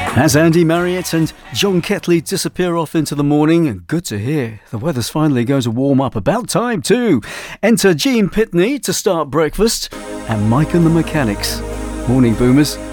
As Andy Marriott and John Ketley disappear off into the morning, good to hear. The weather's finally going to warm up. About time too. Enter Gene Pitney to start breakfast and Mike and the Mechanics. Morning, Boomers.